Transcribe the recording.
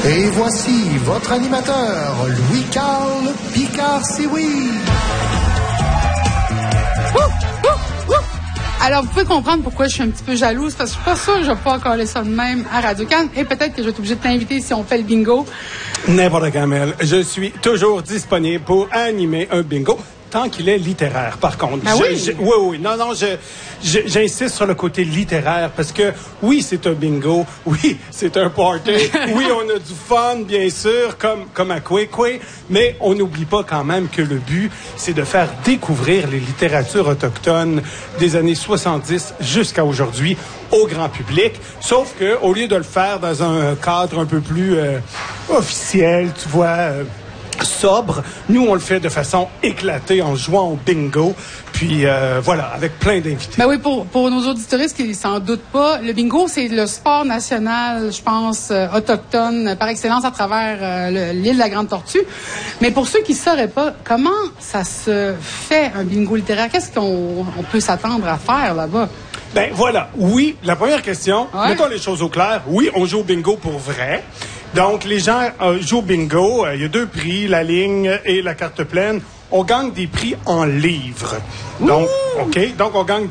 Et voici votre animateur, Louis-Carl Picard-Sioui. Alors, vous pouvez comprendre pourquoi je suis un petit peu jalouse, parce que je suis pas sûre que je vais pas coller ça de même à Radio-Can. Et peut-être que je vais être obligée de t'inviter si on fait le bingo. N'importe quand, Mel. Je suis toujours disponible pour animer un bingo, tant qu'il est littéraire, par contre. Ah oui? Oui. Non, j'insiste sur le côté littéraire, parce que, oui, c'est un bingo, oui, c'est un party, oui, on a du fun, bien sûr, comme à Kwekwe, mais on n'oublie pas quand même que le but, c'est de faire découvrir les littératures autochtones des années 70 jusqu'à aujourd'hui au grand public, sauf que au lieu de le faire dans un cadre un peu plus officiel, tu vois, sobre, nous on le fait de façon éclatée en jouant au bingo, puis voilà, avec plein d'invités. Ben oui, pour nos auditoristes qui s'en doutent pas, le bingo, c'est le sport national, je pense, autochtone par excellence à travers l'île de la Grande Tortue. Mais pour ceux qui ne sauraient pas, comment ça se fait un bingo littéraire? Qu'est-ce qu'on peut s'attendre à faire là-bas? Ben voilà, oui, la première question, ouais. Mettons les choses au clair, oui, on joue au bingo pour vrai. Donc, les gens jouent au bingo, il y a 2 prix, la ligne et la carte pleine. On gagne des prix en livres. Donc, OK, donc on gagne